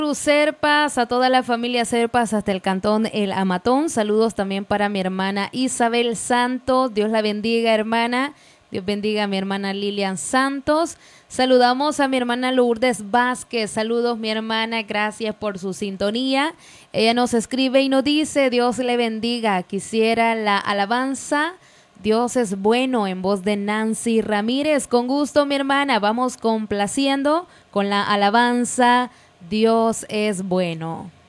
Serpas, a toda la familia Serpas hasta el cantón El Amatón. Saludos también para mi hermana Isabel Santos. Dios la bendiga, hermana. Dios bendiga a mi hermana Lilian Santos. Saludamos a mi hermana Lourdes Vázquez. Saludos, mi hermana. Gracias por su sintonía. Ella nos escribe y nos dice: Dios le bendiga. Quisiera la alabanza Dios es bueno, en voz de Nancy Ramírez. Con gusto, mi hermana. Vamos complaciendo con la alabanza Dios es bueno.